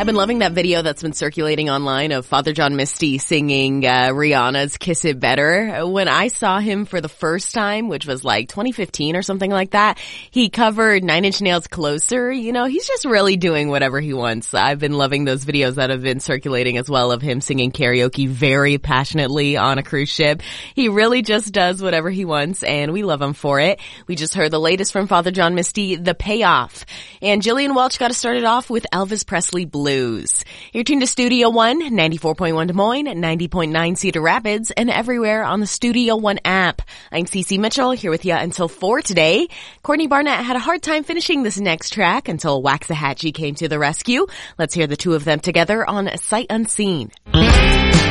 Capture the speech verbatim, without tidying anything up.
I've been loving that video that's been circulating online of Father John Misty singing uh, Rihanna's Kiss It Better. When I saw him for the first time, which was like twenty fifteen or something like that, he covered Nine Inch Nails' Closer. You know, he's just really doing whatever he wants. I've been loving those videos that have been circulating as well of him singing karaoke very passionately on a cruise ship. He really just does whatever he wants, and we love him for it. We just heard the latest from Father John Misty, The Payoff. And Jillian Welch got us started off with Elvis Presley Blues. You're tuned to Studio One, ninety-four point one Des Moines, ninety point nine Cedar Rapids, and everywhere on the Studio One app. I'm Cece Mitchell, here with you until four today. Courtney Barnett had a hard time finishing this next track until Waxahachie came to the rescue. Let's hear the two of them together on Sight Unseen.